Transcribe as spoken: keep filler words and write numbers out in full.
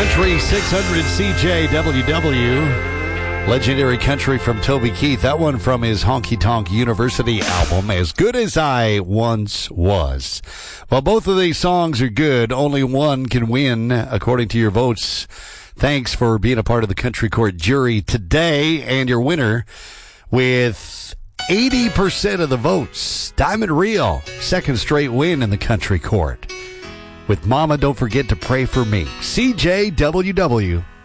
Country six hundred C J W W. Legendary country from Toby Keith. That one from his Honky Tonk University album, As Good As I Once Was. Well, both of these songs are good. Only one can win, according to your votes. Thanks for being a part of the Country Court jury today. And your winner, with eighty percent of the votes, Diamond Rio, second straight win in the Country Court. With Mama, Don't Forget to Pray for Me. C J W W.